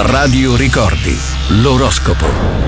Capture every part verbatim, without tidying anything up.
Radio Ricordi, l'oroscopo.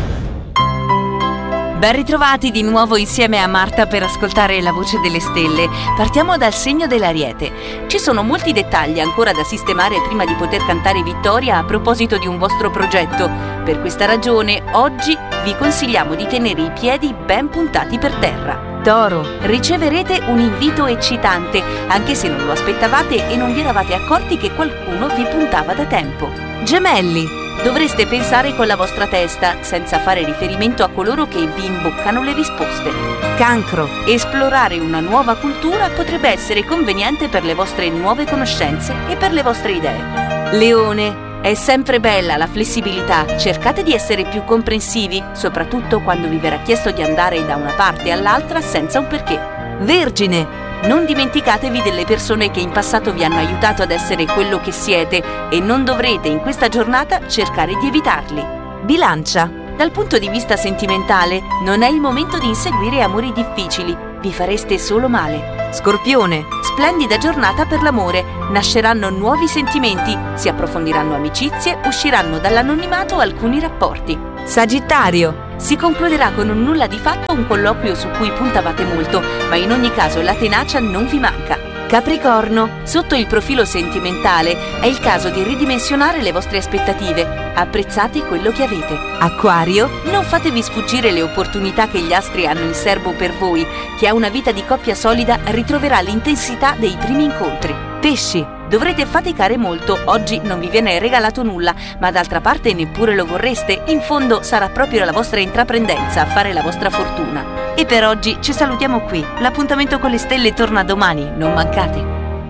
Ben ritrovati di nuovo insieme a Marta per ascoltare la voce delle stelle. Partiamo dal segno dell'Ariete. Ci sono molti dettagli ancora da sistemare prima di poter cantare vittoria a proposito di un vostro progetto. Per questa ragione, oggi vi consigliamo di tenere i piedi ben puntati per terra. Toro, riceverete un invito eccitante, anche se non lo aspettavate e non vi eravate accorti che qualcuno vi puntava da tempo. Gemelli, dovreste pensare con la vostra testa, senza fare riferimento a coloro che vi imboccano le risposte. Cancro, esplorare una nuova cultura potrebbe essere conveniente per le vostre nuove conoscenze e per le vostre idee. Leone, è sempre bella la flessibilità, cercate di essere più comprensivi, soprattutto quando vi verrà chiesto di andare da una parte all'altra senza un perché. Vergine, non dimenticatevi delle persone che in passato vi hanno aiutato ad essere quello che siete e non dovrete in questa giornata cercare di evitarli. Bilancia, dal punto di vista sentimentale non è il momento di inseguire amori difficili, vi fareste solo male. Scorpione, splendida giornata per l'amore, nasceranno nuovi sentimenti, si approfondiranno amicizie, usciranno dall'anonimato alcuni rapporti. Sagittario, si concluderà con un nulla di fatto un colloquio su cui puntavate molto, ma in ogni caso la tenacia non vi manca. Capricorno, sotto il profilo sentimentale è il caso di ridimensionare le vostre aspettative, apprezzate quello che avete. Acquario, non fatevi sfuggire le opportunità che gli astri hanno in serbo per voi, chi ha una vita di coppia solida ritroverà l'intensità dei primi incontri. Pesci, dovrete faticare molto, oggi non vi viene regalato nulla, ma d'altra parte neppure lo vorreste, in fondo sarà proprio la vostra intraprendenza a fare la vostra fortuna. E per oggi ci salutiamo qui, l'appuntamento con le stelle torna domani, non mancate.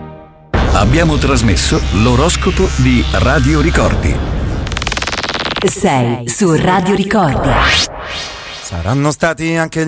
Abbiamo trasmesso l'oroscopo di Radio Ricordi. Sei su Radio Ricordi. Saranno stati anche